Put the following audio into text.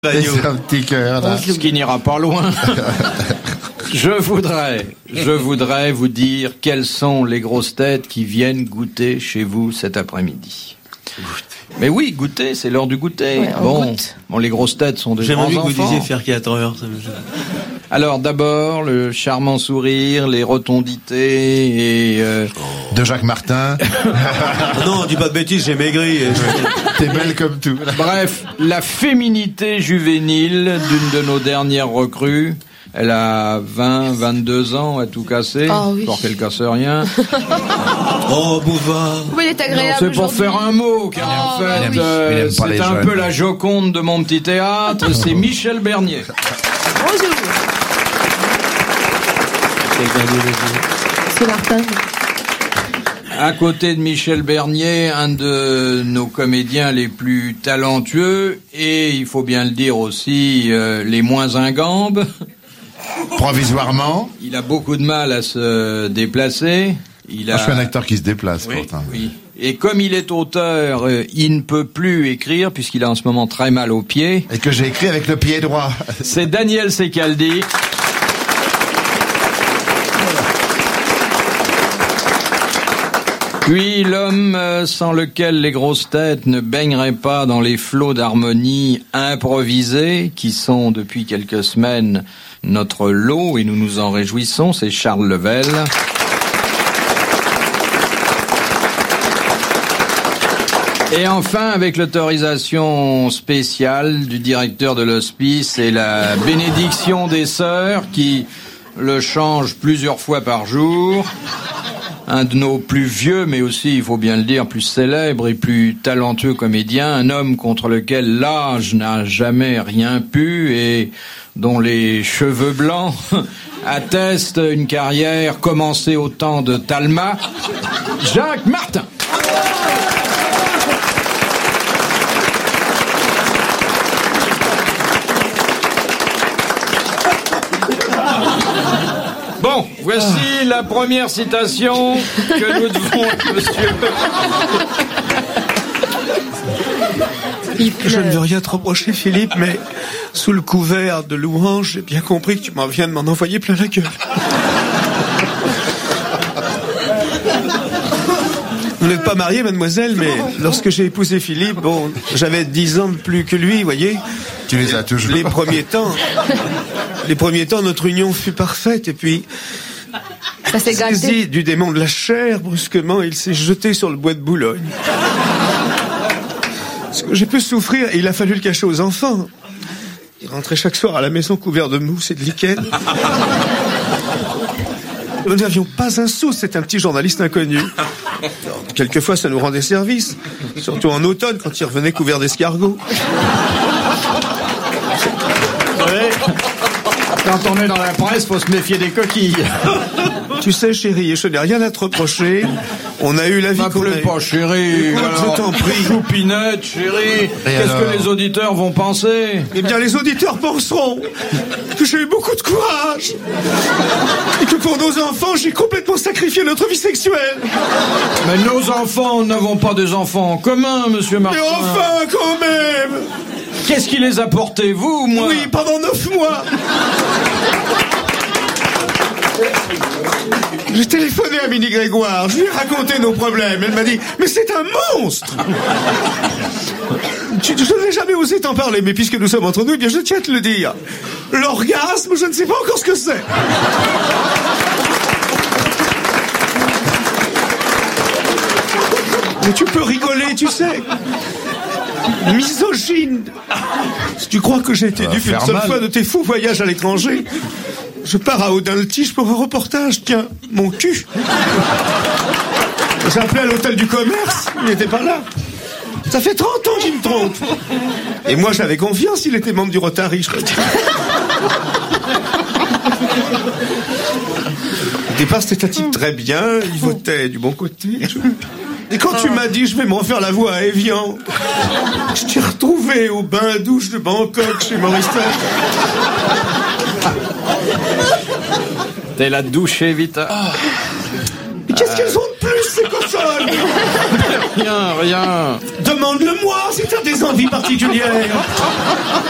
C'est un petit cœur, là. Ce qui n'ira pas loin. Je voudrais vous dire quelles sont les grosses têtes qui viennent goûter chez vous cet après-midi. Mais oui, goûter, c'est l'heure du goûter. Ouais, bon, les grosses têtes sont des grands enfants. J'aimerais que vous disiez faire 4 heures. Alors d'abord, le charmant sourire, les rotondités et... De Jacques Martin. Non, dis pas de bêtises, j'ai maigri. T'es belle comme tout. Bref, la féminité juvénile d'une de nos dernières recrues. Elle a 20, 22 ans, à tout casser. Oh, oui. Pour qu'elle casse rien. Oh, Bouvard. Oui, il est agréable. C'est pour faire un mot, car en fait, il aime pas les c'est un jeunes. peu la Joconde de mon petit théâtre, c'est Michel Bernier. Bonjour. C'est Martin. À côté de Michel Bernier, un de nos comédiens les plus talentueux, et il faut bien le dire aussi, les moins ingambes. Provisoirement. Il a beaucoup de mal à se déplacer. Moi, je suis un acteur qui se déplace, pourtant. Oui. Et comme il est auteur, il ne peut plus écrire, puisqu'il a en ce moment très mal aux pieds. Et que j'ai écrit avec le pied droit. C'est Daniel Secaldi. Puis l'homme sans lequel les grosses têtes ne baigneraient pas dans les flots d'harmonie improvisés qui sont depuis quelques semaines notre lot et nous nous en réjouissons, c'est Charles Level. Et enfin, avec l'autorisation spéciale du directeur de l'hospice et la bénédiction des sœurs qui le changent plusieurs fois par jour, un de nos plus vieux, mais aussi, il faut bien le dire, plus célèbre et plus talentueux comédien, un homme contre lequel l'âge n'a jamais rien pu et dont les cheveux blancs attestent une carrière commencée au temps de Talma, Jacques Martin. Bon, voici la première citation que nous devons à monsieur. Je ne veux rien te reprocher, Philippe, mais sous le couvert de louange, j'ai bien compris que tu m'en viens de m'en envoyer plein la gueule. Vous n'êtes pas mariée, mademoiselle, mais lorsque j'ai épousé Philippe, bon, j'avais 10 ans de plus que lui, voyez. Tu les as toujours. Les premiers temps, notre union fut parfaite, et puis, Ça s'est gâté. saisi du démon de la chair, brusquement, il s'est jeté sur le bois de Boulogne. Parce que j'ai pu souffrir, et il a fallu le cacher aux enfants. Il rentrait chaque soir à la maison couvert de mousse et de lichen. Nous n'avions pas un sou, c'est un petit journaliste inconnu. Donc, quelquefois, ça nous rendait service. Surtout en automne, quand il revenait couvert d'escargots. Quand on est dans la presse, faut se méfier des coquilles. Tu sais, chérie, je n'ai rien à te reprocher. On a eu la vie qu'on a eue. M'appelez pas chérie. Écoute, alors, je t'en prie. Choupinette, chérie. Qu'est-ce alors que les auditeurs vont penser? Eh bien, les auditeurs penseront que j'ai eu beaucoup de courage. Et que pour nos enfants, j'ai complètement sacrifié notre vie sexuelle. Mais nos enfants n'avons pas des enfants en commun, monsieur Martin. Mais enfin, quand même. Qu'est-ce qui les a portés, vous ou moi? Oui, pendant 9 mois. J'ai téléphoné à Minnie Grégoire, je lui ai raconté nos problèmes. Elle m'a dit, mais c'est un monstre. Je n'ai jamais osé t'en parler, mais puisque nous sommes entre nous, eh bien je tiens à te le dire. L'orgasme, je ne sais pas encore ce que c'est. Mais tu peux rigoler, tu sais. Misogyne. Si tu crois que j'ai été dupe une seule fois de tes fous voyages à l'étranger, je pars à Audin-le-Tige pour un reportage. Tiens, mon cul. J'ai appelé à l'hôtel du commerce, il n'était pas là. Ça fait 30 ans qu'il me trompe. Et moi, j'avais confiance, il était membre du Rotary, je crois. Au départ, c'était un type très bien, il votait du bon côté. Et quand tu m'as dit, je vais me refaire la voix à Evian, je t'ai retrouvé au bain-douche de Bangkok chez Maurice. T'es la douche, Vita. Mais qu'est-ce qu'elles ont de plus, ces consonnes? Rien. Demande-le-moi si t'as des envies particulières.